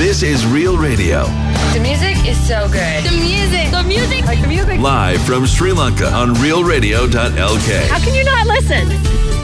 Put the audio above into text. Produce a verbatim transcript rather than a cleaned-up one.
This is Real Radio. The music is so good. The music. The music. Like the music. Live from Sri Lanka on real radio dot l k. How can you not listen?